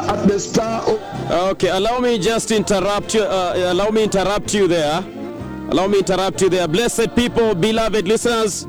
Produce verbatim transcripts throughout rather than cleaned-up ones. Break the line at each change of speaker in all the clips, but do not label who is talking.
at the star of...
Okay, allow me just interrupt you. Uh, allow me interrupt you there. Allow me interrupt you there. Blessed people, beloved listeners,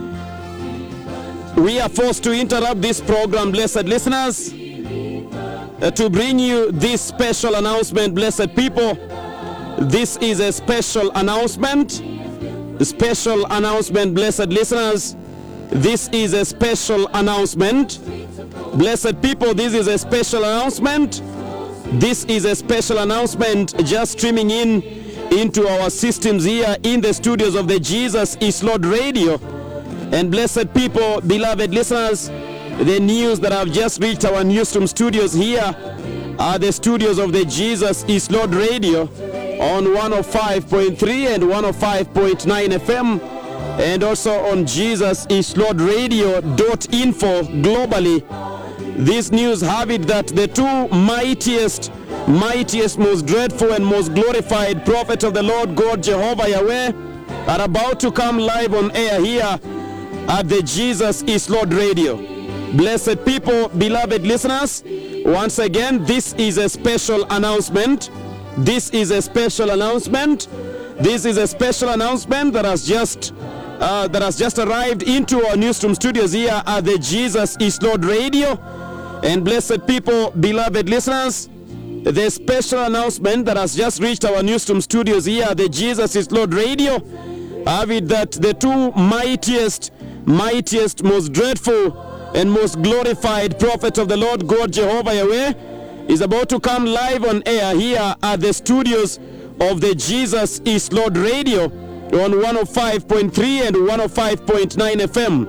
we are forced to interrupt this program, blessed listeners, uh, to bring you this special announcement, blessed people. This is a special announcement. A special announcement, blessed listeners. This is a special announcement. Blessed people, this is a special announcement. This is a special announcement just streaming in into our systems here in the studios of the Jesus is Lord Radio. And blessed people, beloved listeners, the news that have just reached our newsroom studios here are the studios of the Jesus is Lord Radio on one oh five point three and one oh five point nine F M, and also on Jesus is Lord Radio dot info globally. This news have it that the two mightiest, mightiest, most dreadful and most glorified prophet of the Lord God Jehovah Yahweh are about to come live on air here at the Jesus is Lord Radio. Blessed people, beloved listeners, once again, this is a special announcement. This is a special announcement. This is a special announcement that has just uh, that has just arrived into our newsroom studios here at the Jesus is Lord Radio. And blessed people, beloved listeners, the special announcement that has just reached our newsroom studios here at the Jesus is Lord Radio have it that the two mightiest, mightiest, most dreadful and most glorified prophet of the Lord God Jehovah Yahweh is about to come live on air here at the studios of the Jesus is Lord Radio on one oh five point three and one oh five point nine F M.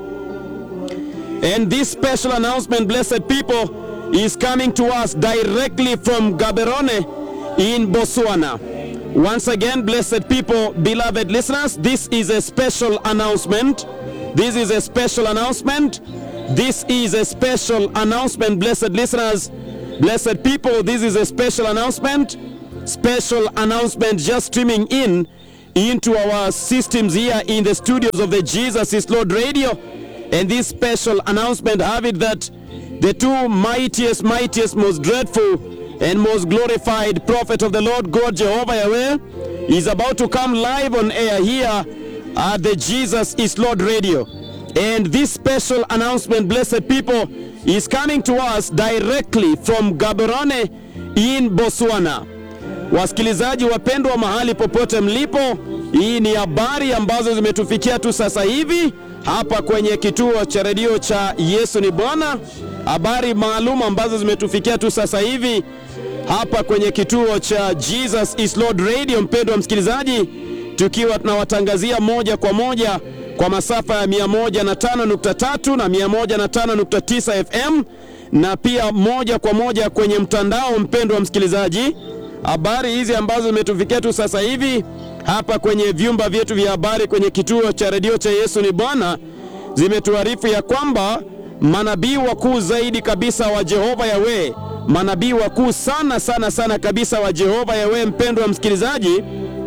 And this special announcement, blessed people, is coming to us directly from Gaborone in Botswana. Once again, blessed people, beloved listeners, this is a special announcement. This is a special announcement. This is a special announcement, blessed listeners, blessed people. This is a special announcement. Special announcement just streaming in into our systems here in the studios of the Jesus is Lord Radio. And this special announcement have it that the two mightiest, mightiest, most dreadful and most glorified prophet of the Lord God Jehovah Yahweh is about to come live on air here at the Jesus is Lord Radio. And this special announcement, blessed people, is coming to us directly from Gaborone in Botswana. Wasikilizaji wapendwa mahali popote mlipo, hii ni habari ambazo zimetufikia tu sasa hivi hapa kwenye kituo cha redio cha Yesu ni Bwana. Habari maalum ambazo zimetufikia tu sasa hivi hapa kwenye kituo cha Jesus is Lord Radio, mpendwa msikilizaji, tukiwa tunawatangazia moja kwa moja kwa masafa ya mia moja na tano nukta tatu na mia moja na tano nukta tisa F M, na pia moja kwa moja kwenye mtandao, mpendwa msikilizaji. Habari hizi ambazo zimetufikia tu sasa hivi hapa kwenye vyumba vyetu vya habari kwenye kituo cha redio cha Yesu ni Bwana zimetuarifu ya kwamba manabii wakuu zaidi kabisa wa Jehova Yahweh, manabii wakuu sana sana sana kabisa wa Jehova Yahweh, mpendwa msikilizaji,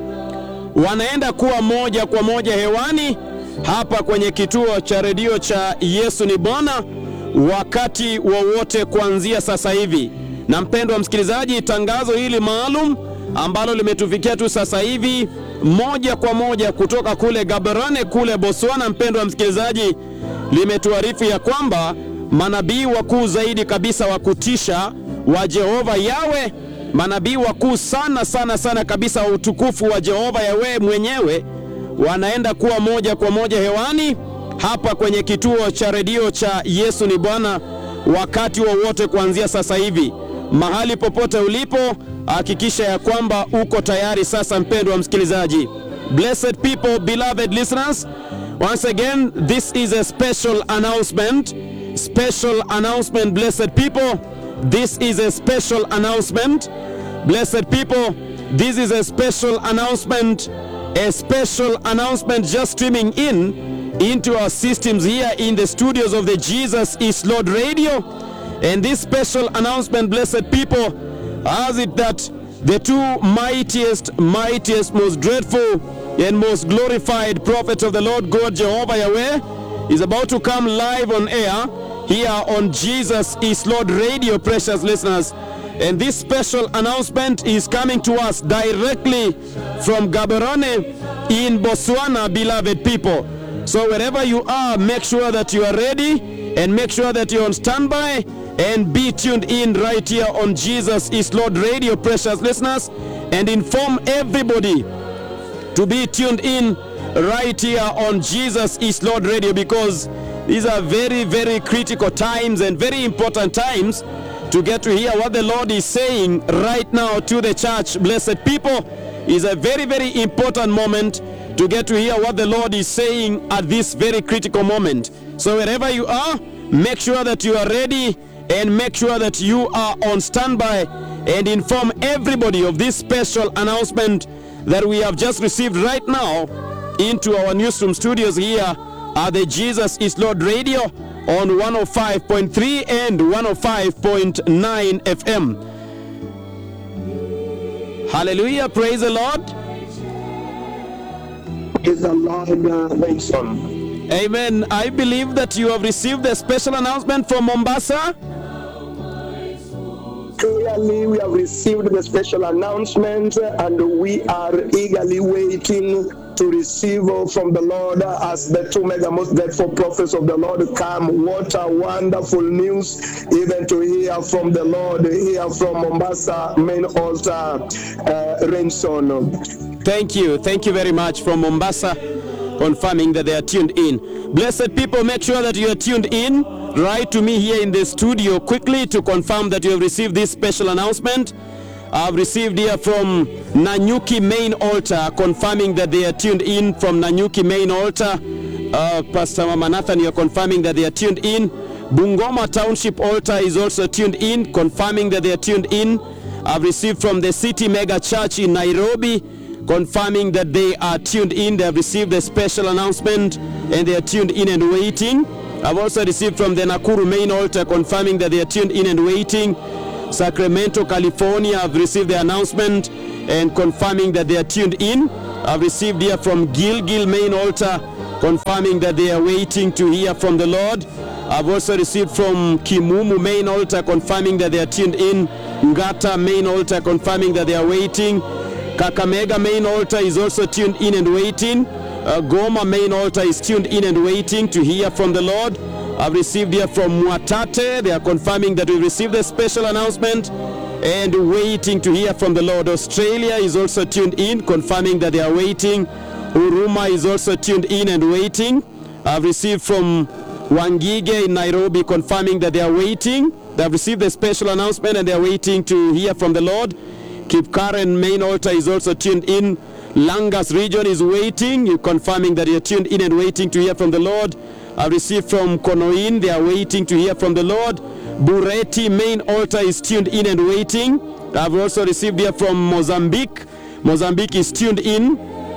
wanaenda kuwa moja kwa moja hewani hapa kwenye kituo cha redio cha Yesu ni Bwana wakati wowote kuanzia sasa hivi. Na mpendwa msikilizaji, tangazo hili maalum ambalo limetufikia tu sasa hivi moja kwa moja kutoka kule Gaborone kule Botswana, mpendwa msikilizaji, limetuarifu ya kwamba manabii wakuu zaidi kabisa wa kutisha wa Jehova Yahweh, manabii wakuu sana sana sana kabisa wa utukufu wa Jehova Yahweh mwenyewe wanaenda kuwa moja kwa moja hewani hapa kwenye kituo cha redio cha Yesu ni Bwana wakati wowote kuanzia sasa hivi. Mahali popote ulipo, hakikisha ya kwamba uko tayari sasa, mpendwa msikilizaji. Blessed people, beloved listeners, once again, this is a special announcement. Special announcement, blessed people. This is a special announcement. Blessed people, this is a special announcement. A special announcement just streaming in into our systems here in the studios of the Jesus is Lord Radio. And this special announcement, blessed people, has it that the two mightiest, mightiest, most dreadful and most glorified prophet of the Lord God Jehovah Yahweh is about to come live on air here on Jesus is Lord Radio, precious listeners. And this special announcement is coming to us directly from Gaborone in Botswana, beloved people. So wherever you are, make sure that you are ready and make sure that you're on standby and be tuned in right here on Jesus is Lord Radio, precious listeners, and inform everybody to be tuned in right here on Jesus is Lord Radio, because these are very, very critical times and very important times to get to hear what the Lord is saying right now to the church. Blessed people, is a very, very important moment to get to hear what the Lord is saying at this very critical moment. So wherever you are, make sure that you are ready and make sure that you are on standby and inform everybody of this special announcement that we have just received right now into our newsroom studios here at the Jesus is Lord Radio on one oh five point three and one oh five point nine F M. Hallelujah, praise the Lord.
Praise the Lord, Benson.
Amen. I believe that you have received the special announcement from Mombasa.
Clearly, we have received the special announcement and we are eagerly waiting to receive from the Lord as the two mega most dreadful prophets of the Lord come. What a wonderful news, even to hear from the Lord, hear from Mombasa main altar, uh, Renson.
Thank you. Thank you very much from Mombasa, confirming that they are tuned in. Blessed people, make sure that you are tuned in. Write to me here in the studio quickly to confirm that you have received this special announcement. I've received here from Nanyuki Main Altar, confirming that they are tuned in from Nanyuki Main Altar. Uh, Pastor Mamanathan, you are confirming that they are tuned in. Bungoma Township Altar is also tuned in, confirming that they are tuned in. I've received from the City Mega Church in Nairobi, confirming that they are tuned in. They have received a special announcement and they are tuned in and waiting. I've also received from the Nakuru Main Altar, confirming that they are tuned in and waiting. Sacramento, California, I've received the announcement and confirming that they are tuned in. I've received here from Gilgil Main Altar, confirming that they are waiting to hear from the Lord. I've also received from Kimumu Main Altar, confirming that they are tuned in. Ngata Main Altar, confirming that they are waiting. Kakamega Main Altar is also tuned in and waiting. Uh, Goma Main Altar is tuned in and waiting to hear from the Lord. I've received here from Mwatate. They are confirming that we received a special announcement and waiting to hear from the Lord. Australia is also tuned in, confirming that they are waiting. Huruma is also tuned in and waiting. I've received from Wangige in Nairobi, confirming that they are waiting. They have received a special announcement and they are waiting to hear from the Lord. Kipkaren Main Altar is also tuned in. Langas region is waiting, you confirming that you're tuned in and waiting to hear from the Lord. I've received from Konoin, they are waiting to hear from the Lord. Bureti Main Altar is tuned in and waiting. I've also received here from Mozambique. Mozambique is tuned in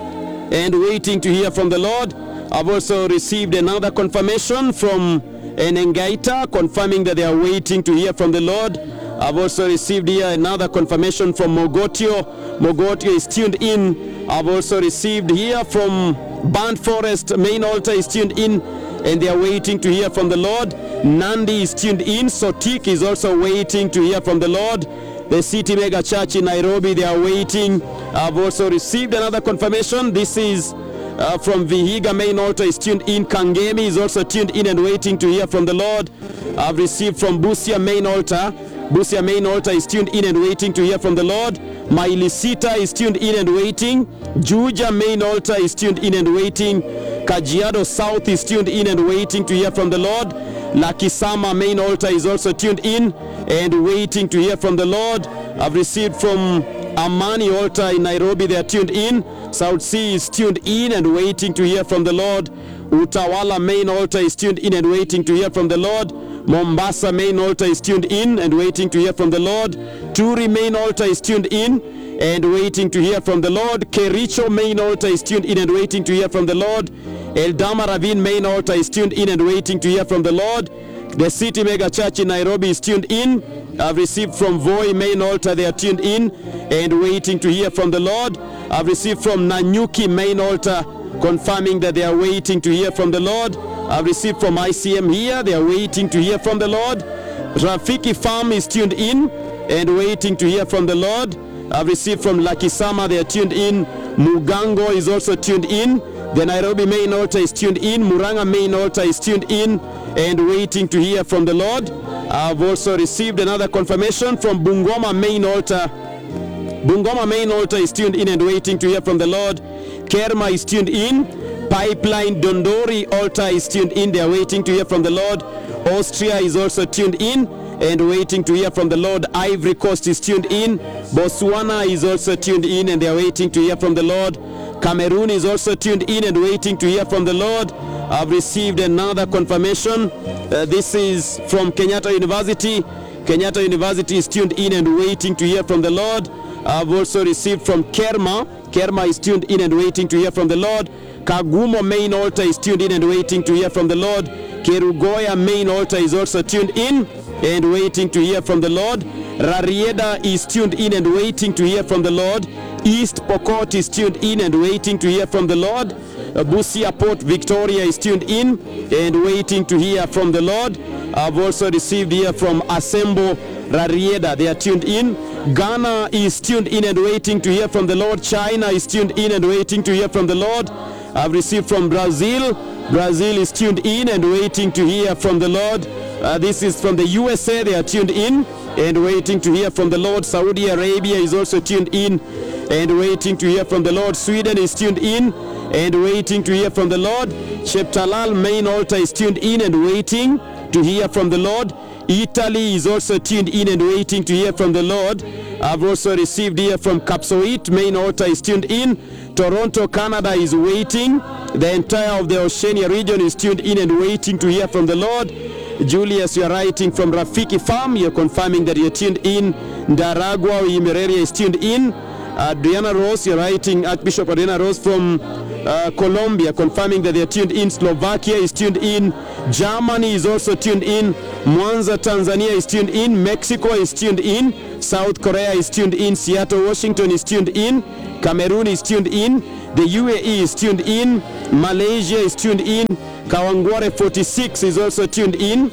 and waiting to hear from the Lord. I've also received another confirmation from Enengaita, confirming that they are waiting to hear from the Lord. I've also received here another confirmation from Mogotio. Mogotio is tuned in. I've also received here from Burnt Forest Main Altar is tuned in and they are waiting to hear from the Lord. Nandi is tuned in. Sotik is also waiting to hear from the Lord. The City Mega Church in Nairobi, they are waiting. I've also received another confirmation. This is uh, from Vihiga Main Altar is tuned in. Kangemi is also tuned in and waiting to hear from the Lord. I've received from Busia Main Altar. Busia Main Altar is tuned in and waiting to hear from the Lord. Mailisita is tuned in and waiting. Juja Main Altar is tuned in and waiting. Kajiado South is tuned in and waiting to hear from the Lord. Lakisama Main Altar is also tuned in and waiting to hear from the Lord. I've received from Amani Altar in Nairobi, they are tuned in. South Sea is tuned in and waiting to hear from the Lord. Utawala Main Altar is tuned in and waiting to hear from the Lord. Mombasa Main Altar is tuned in and waiting to hear from the Lord. Turi Main Altar is tuned in and waiting to hear from the Lord. Kericho Main Altar is tuned in and waiting to hear from the Lord. Eldama Ravine Main Altar is tuned in and waiting to hear from the Lord. The City Mega Church in Nairobi is tuned in. I've received from Voi Main Altar, they are tuned in and waiting to hear from the Lord. I've received from Nanyuki Main Altar, confirming that they are waiting to hear from the Lord. I've received from I C M here, they are waiting to hear from the Lord. Rafiki Farm is tuned in and waiting to hear from the Lord. I've received from Lakisama, they are tuned in. Mugango is also tuned in. The Nairobi main altar is tuned in. Muranga main altar is tuned in and waiting to hear from the Lord. I've also received another confirmation from Bungoma main altar. Bungoma main altar is tuned in and waiting to hear from the Lord. Kerma is tuned in. Pipeline Dondori altar is tuned in. They are waiting to hear from the Lord. Austria is also tuned in and waiting to hear from the Lord. Ivory Coast is tuned in. Botswana is also tuned in and they are waiting to hear from the Lord. Cameroon is also tuned in and waiting to hear from the Lord. I've received another confirmation. Uh, this is from Kenyatta University. Kenyatta University is tuned in and waiting to hear from the Lord. I've also received from Kerma. Kerma is tuned in and waiting to hear from the Lord. Kagumo main altar is tuned in and waiting to hear from the Lord. Kerugoya main altar is also tuned in and waiting to hear from the Lord. Rarieda is tuned in and waiting to hear from the Lord. East Pokot is tuned in and waiting to hear from the Lord. Uh, Busia Port Victoria is tuned in and waiting to hear from the Lord. I've also received here from Asembo Rarieda, they are tuned in. Ghana is tuned in and waiting to hear from the Lord. China is tuned in and waiting to hear from the Lord. I've received from Brazil. Brazil is tuned in and waiting to hear from the Lord. Uh, this is from the U S A, they are tuned in and waiting to hear from the Lord. Saudi Arabia is also tuned in and waiting to hear from the Lord. Sweden is tuned in and waiting to hear from the Lord. Cheptalal main altar is tuned in and waiting to hear from the Lord. Italy is also tuned in and waiting to hear from the Lord. I've also received here from Kapsoit, main altar is tuned in. Toronto, Canada is waiting. The entire of the Oceania region is tuned in and waiting to hear from the Lord. Julius, you are writing from Rafiki Farm. You're confirming that you're tuned in. Ndaragwa Imereria is tuned in. Adriana Rose, you're writing, Archbishop Adriana Rose from uh, Colombia, confirming that they're tuned in. Slovakia is tuned in. Germany is also tuned in. Mwanza, Tanzania is tuned in. Mexico is tuned in. South Korea is tuned in. Seattle, Washington is tuned in. Cameroon is tuned in. The U A E is tuned in. Malaysia is tuned in. Kawangware forty-six is also tuned in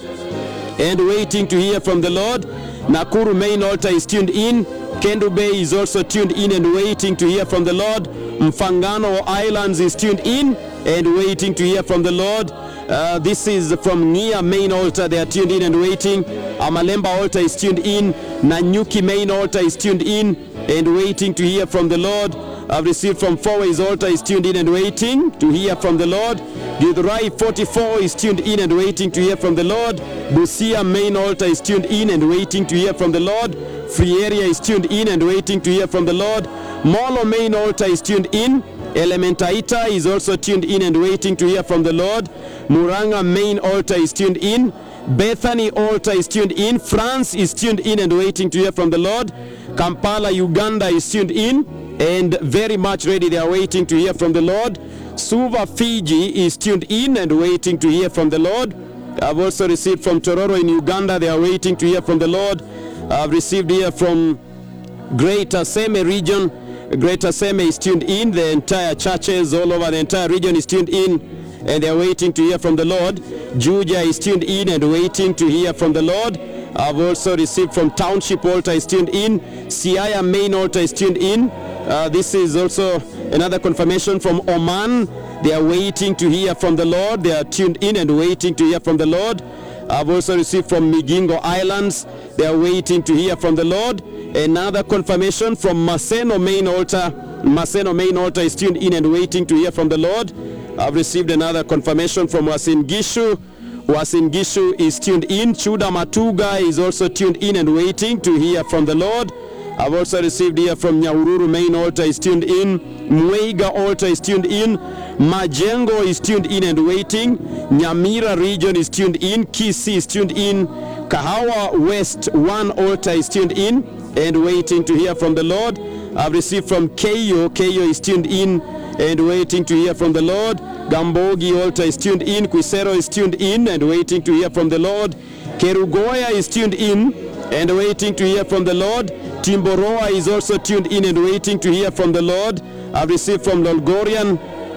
and waiting to hear from the Lord. Nakuru main altar is tuned in. Kendu Bay is also tuned in and waiting to hear from the Lord. Mfangano Islands is tuned in and waiting to hear from the Lord. Uh, this is from Nia main altar, they are tuned in and waiting. Amalemba altar is tuned in. Nanyuki main altar is tuned in and waiting to hear from the Lord. I've received from Four Ways altar is tuned in and waiting to hear from the Lord. Githurai forty-four is tuned in and waiting to hear from the Lord. Busia main altar is tuned in and waiting to hear from the Lord. Free area is tuned in and waiting to hear from the Lord. Molo main altar is tuned in. Elementaita is also tuned in and waiting to hear from the Lord. Muranga main altar is tuned in. Bethany altar is tuned in. France is tuned in and waiting to hear from the Lord. Kampala, Uganda is tuned in and very much ready. They are waiting to hear from the Lord. Suva, Fiji is tuned in and waiting to hear from the Lord. I've also received from Tororo in Uganda. They are waiting to hear from the Lord. I've received here from Greater Seme region. Greater Seme is tuned in. The entire churches all over the entire region is tuned in and they're waiting to hear from the Lord. Juja is tuned in and waiting to hear from the Lord. I've also received from Township altar is tuned in. Siaya main altar is tuned in. Uh, this is also another confirmation from Oman. They are waiting to hear from the Lord. They are tuned in and waiting to hear from the Lord. I've also received from Migingo Islands. They are waiting to hear from the Lord. Another confirmation from Maseno main altar. Maseno main altar is tuned in and waiting to hear from the Lord. I've received another confirmation from Wasin Gishu. Wasin Gishu is tuned in. Chuda Matuga is also tuned in and waiting to hear from the Lord. I've also received here from Nyaururu main altar is tuned in. Mweiga altar is tuned in. Majengo is tuned in and waiting. Nyamira region is tuned in. Kisii is tuned in. Kahawa West one altar is tuned in and waiting to hear from the Lord. I've received from Keyo. Keyo is tuned in and waiting to hear from the Lord. Gambogi altar is tuned in. Quisero is tuned in and waiting to hear from the Lord. Kerugoya is tuned in and waiting to hear from the Lord. Timboroa is also tuned in and waiting to hear from the Lord. I've received from Lolgorian.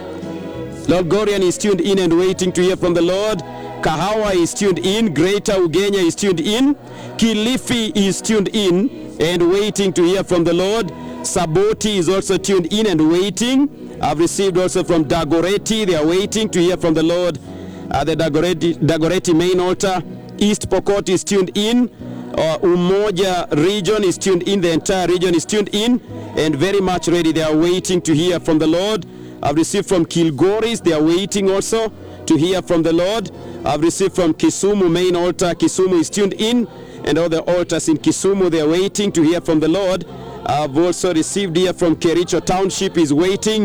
Lolgorian is tuned in and waiting to hear from the Lord. Kahawa is tuned in. Greater Ugenya is tuned in. Kilifi is tuned in and waiting to hear from the Lord. Saboti is also tuned in and waiting. I've received also from Dagoretti. They are waiting to hear from the Lord at the Dagoretti, Dagoretti main altar. East Pokot is tuned in. Uh, Umoja region is tuned in. The entire region is tuned in and very much ready. They are waiting to hear from the Lord. I've received from Kilgoris. They are waiting also to hear from the Lord. I've received from Kisumu main altar. Kisumu is tuned in, and all the altars in Kisumu, they are waiting to hear from the Lord. I've also received here from Kericho Township is waiting.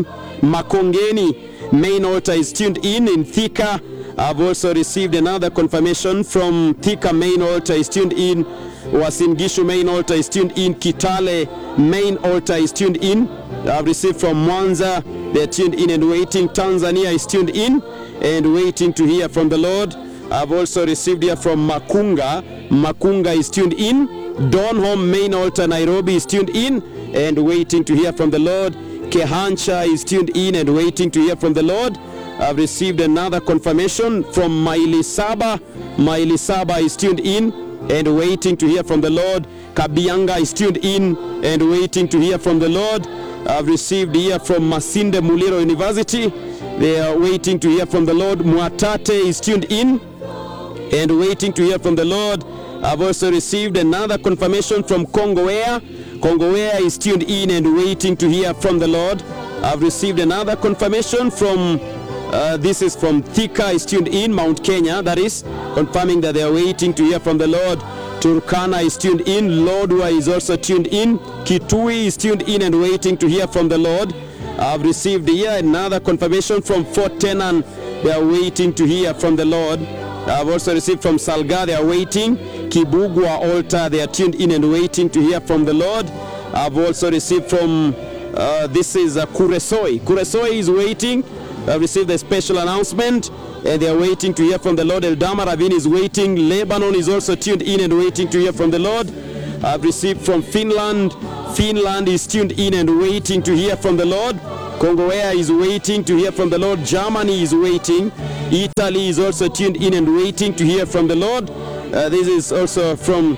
Makongeni main altar is tuned in. In Thika, I've also received another confirmation from Thika main altar is tuned in. Uasin Gishu main altar is tuned in. Kitale main altar is tuned in. I've received from Mwanza, they're tuned in and waiting. Tanzania is tuned in and waiting to hear from the Lord. I've also received here from Makunga. Makunga is tuned in. Donholm main altar Nairobi is tuned in and waiting to hear from the Lord. Kehancha is tuned in and waiting to hear from the Lord. I've received another confirmation from Mailisaba. Mailisaba is tuned in and waiting to hear from the Lord. Kabianga is tuned in and waiting to hear from the Lord. I've received here from Masinde Muliro University. They are waiting to hear from the Lord. Muatate is tuned in and waiting to hear from the Lord. I've also received another confirmation from Kongowea. Kongowea is tuned in and waiting to hear from the Lord. I've received another confirmation from, uh, this is from Thika is tuned in, Mount Kenya, that is, confirming that they are waiting to hear from the Lord. Turkana is tuned in. Lodwar is also tuned in. Kitui is tuned in and waiting to hear from the Lord. I've received here another confirmation from Fort Tenan. They are waiting to hear from the Lord. I've also received from Salga. They are waiting. Kibugwa altar. They are tuned in and waiting to hear from the Lord. I've also received from, uh, this is uh, Kuresoi. Kuresoi is waiting. I've received a special announcement. And they are waiting to hear from the Lord. Eldama Ravine is waiting. Lebanon is also tuned in and waiting to hear from the Lord. I've received from Finland. Finland is tuned in and waiting to hear from the Lord. Kongowea is waiting to hear from the Lord. Germany is waiting. Italy is also tuned in and waiting to hear from the Lord. Uh, this is also from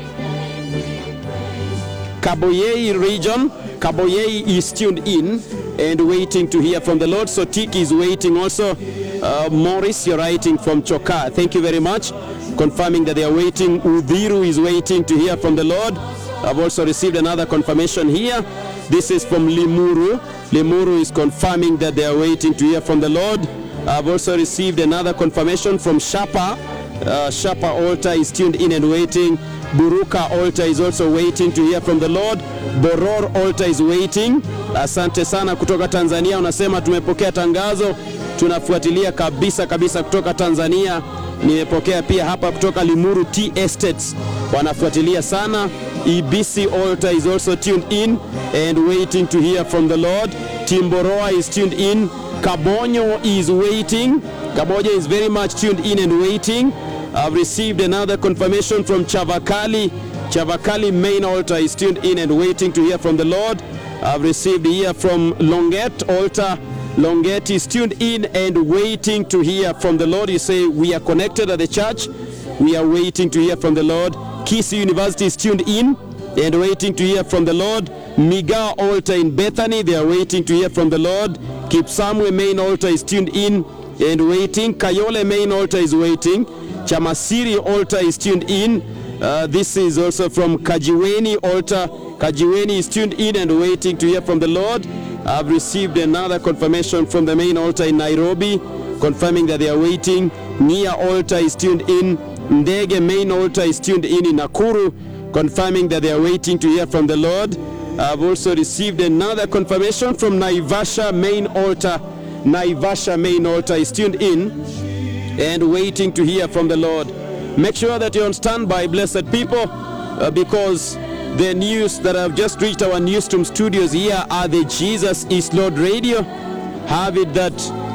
Kaboyei region. Kaboyei is tuned in and waiting to hear from the Lord. Sotik is waiting also. Uh, Morris, you're writing from Choka. Thank you very much. Confirming that they are waiting. Udhiru is waiting to hear from the Lord. I've also received another confirmation here. This is from Limuru. Limuru is confirming that they are waiting to hear from the Lord. I've also received another confirmation from Shapa. Uh, Shapa altar is tuned in and waiting. Buruka altar is also waiting to hear from the Lord. Boror altar is waiting. Asante sana kutoka Tanzania. Unasema tumepokea tangazo. Tunafuatilia kabisa kabisa kutoka Tanzania. Nimepokea pia hapa kutoka Limuru Tea Estates. Wanafuatilia sana. E B C altar is also tuned in and waiting to hear from the Lord. Timboroa is tuned in. Kabonyo is waiting. Kabonyo is very much tuned in and waiting. I've received another confirmation from Chavakali. Chavakali main altar is tuned in and waiting to hear from the Lord. I've received here from Longet altar. Longet is tuned in and waiting to hear from the Lord. You say, we are connected at the church. We are waiting to hear from the Lord. Kisi University is tuned in and waiting to hear from the Lord. Miga altar in Bethany, they are waiting to hear from the Lord. Kipsamwe main altar is tuned in and waiting. Kayole main altar is waiting. Chamasiri altar is tuned in. Uh, this is also from Kajiweni altar. Kajiweni is tuned in and waiting to hear from the Lord. I've received another confirmation from the main altar in Nairobi, confirming that they are waiting. Nia altar is tuned in. Ndege main altar is tuned in in Nakuru, confirming that they are waiting to hear from the Lord. I've also received another confirmation from Naivasha main altar. Naivasha main altar is tuned in and waiting to hear from the Lord. Make sure that you're on standby, blessed people, uh, because the news that have just reached our Newsroom studios here are the Jesus is Lord Radio. Have it that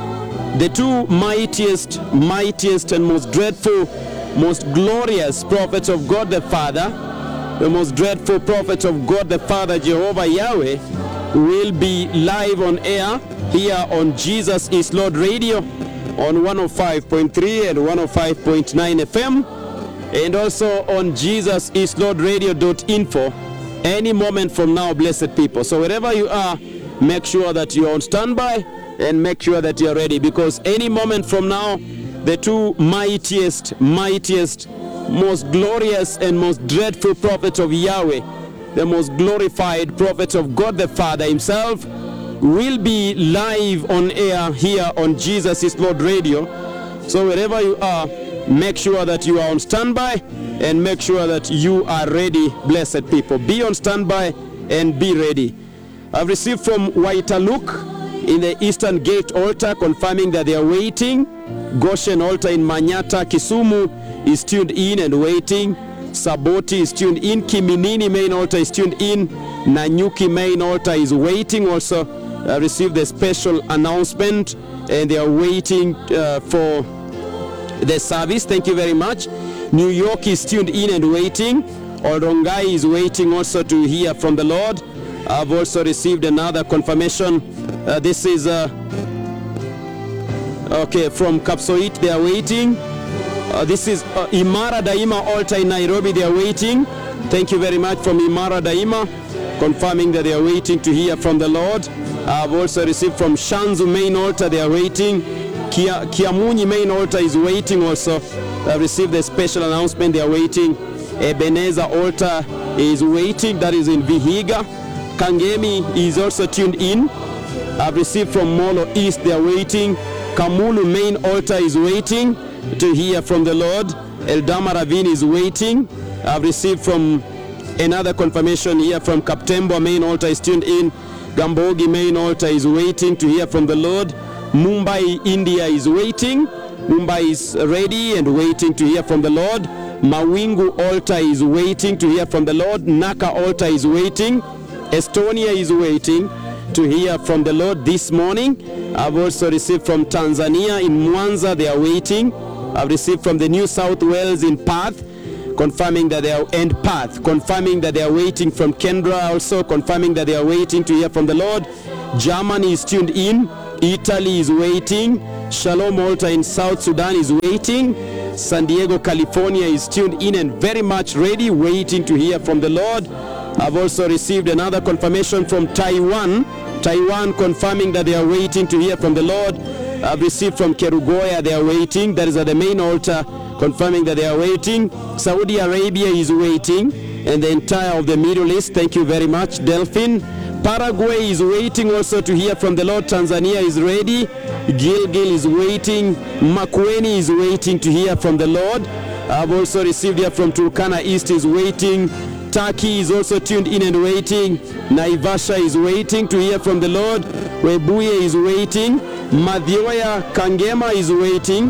the two mightiest, mightiest and most dreadful, most glorious prophets of God the Father, the most dreadful prophets of God the Father, Jehovah Yahweh, will be live on air here on Jesus is Lord Radio on one oh five point three and one oh five point nine F M, and also on Jesus is Lord Radio dot info any moment from now, blessed people. So wherever you are, make sure that you're on standby and make sure that you're ready, because any moment from now, the two mightiest, mightiest, most glorious and most dreadful prophets of Yahweh, the most glorified prophet of God the Father himself, will be live on air here on Jesus is Lord Radio. So wherever you are, make sure that you are on standby and make sure that you are ready, blessed people. Be on standby and be ready. I've received from Waitaluk in the Eastern Gate altar confirming that they are waiting. Goshen altar in Manyata, Kisumu is tuned in and waiting. Saboti is tuned in. Kiminini main altar is tuned in. Nanyuki main altar is waiting also. I received the special announcement and they are waiting uh, for the service. Thank you very much. New York is tuned in and waiting. Orongai is waiting also to hear from the Lord. I've also received another confirmation. Uh, this is uh, okay from Kapsoit. They are waiting. Uh, this is uh, Imara Daima altar in Nairobi. They are waiting. Thank you very much from Imara Daima, confirming that they are waiting to hear from the Lord. I've also received from Shanzu main altar. They are waiting. Kia, Kiamunyi main altar is waiting also. I've received the special announcement. They are waiting. Ebenezer altar is waiting. That is in Vihiga. Kangemi is also tuned in. I've received from Molo East. They are waiting. Kamulu main altar is waiting to hear from the Lord. Eldama Ravine is waiting. I've received from another confirmation here from Kaptembo main altar is tuned in. Gambogi main altar is waiting to hear from the Lord. Mumbai, India is waiting. Mumbai is ready and waiting to hear from the Lord. Mawingu altar is waiting to hear from the Lord. Naka altar is waiting. Estonia is waiting to hear from the Lord this morning. I've also received from Tanzania in Mwanza. They are waiting. I've received from the New South Wales in Perth, confirming that they are and Perth, confirming that they are waiting from Kendra, also confirming that they are waiting to hear from the Lord. Germany is tuned in. Italy is waiting. Shalom altar in South Sudan is waiting. San Diego, California is tuned in and very much ready, waiting to hear from the Lord. I've also received another confirmation from Taiwan. Taiwan confirming that they are waiting to hear from the Lord. I've received from Kerugoya, they are waiting. That is at the main altar, confirming that they are waiting. Saudi Arabia is waiting, and the entire of the Middle East. Thank you very much, Delphine. Paraguay is waiting also to hear from the Lord. Tanzania is ready. Gilgil is waiting. Makueni is waiting to hear from the Lord. I've also received here from Turkana East is waiting. Turkey is also tuned in and waiting. Naivasha is waiting to hear from the Lord. Webuye is waiting. Madhyoya Kangema is waiting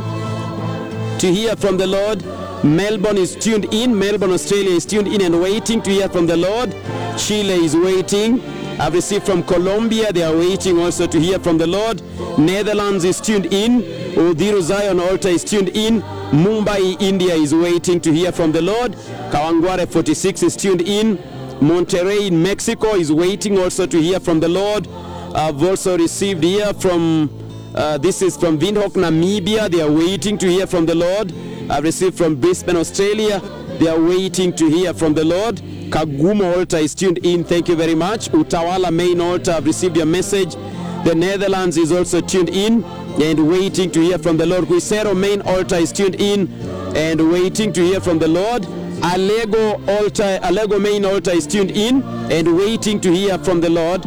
to hear from the Lord. Melbourne is tuned in. Melbourne, Australia is tuned in and waiting to hear from the Lord. Chile is waiting. I've received from Colombia. They are waiting also to hear from the Lord. Netherlands is tuned in. Udhiru Zion altar is tuned in. Mumbai, India is waiting to hear from the Lord. Kawangware forty-six is tuned in. Monterrey in Mexico is waiting also to hear from the Lord. I've also received here from, uh, this is from Windhoek, Namibia. They are waiting to hear from the Lord. I've received from Brisbane, Australia. They are waiting to hear from the Lord. Kagumo altar is tuned in. Thank you very much. Utawala main altar, I've received your message. The Netherlands is also tuned in and waiting to hear from the Lord. Guisero main altar is tuned in and waiting to hear from the Lord. Alego altar, Alego main altar is tuned in and waiting to hear from the Lord.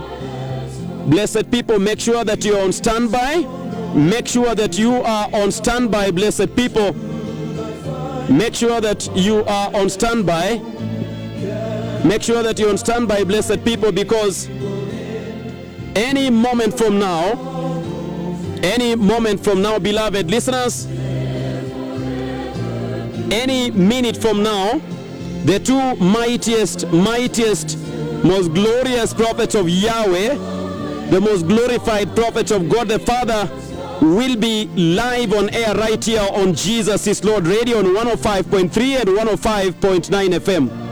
Blessed people, make sure that you are on standby. Make sure that you are on standby, blessed people. Make sure that you are on standby. Make sure that you're on standby, blessed people, because any moment from now, any moment from now, beloved listeners, any minute from now, the two mightiest, mightiest, most glorious prophets of Yahweh, the most glorified prophets of God the Father, will be live on air right here on Jesus is Lord Radio on one oh five point three and one oh five point nine F M.